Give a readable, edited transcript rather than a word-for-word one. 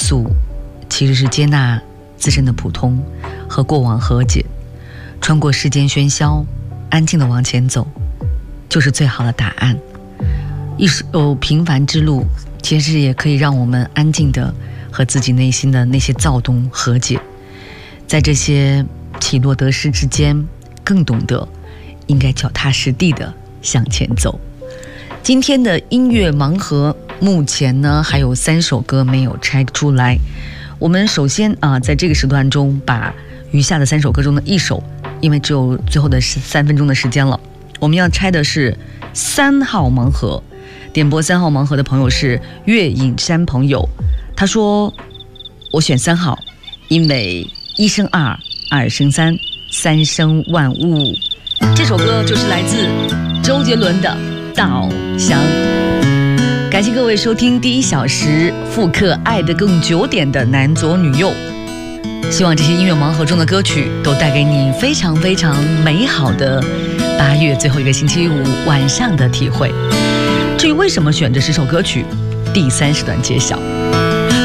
速其实是接纳自身的普通和过往和解，穿过世间喧嚣，安静地往前走，就是最好的答案。一首平凡之路，其实也可以让我们安静地和自己内心的那些躁动和解，在这些起落得失之间，更懂得应该脚踏实地地向前走。今天的音乐盲盒目前呢还有3首歌没有拆出来，我们首先在这个时段中把余下的3首歌中的一首，因为只有最后的3分钟的时间了，我们要拆的是3号盲盒。点播3号盲盒的朋友是月影山朋友，他说我选3号，因为1生2， 2生3， 3生万物。这首歌就是来自周杰伦的《稻香》。感谢各位收听第1小时复刻爱得更久点的男左女右，希望这些音乐盲盒中的歌曲都带给你非常非常美好的8月最后一个星期五晚上的体会。至于为什么选这10首歌曲，第3时段揭晓。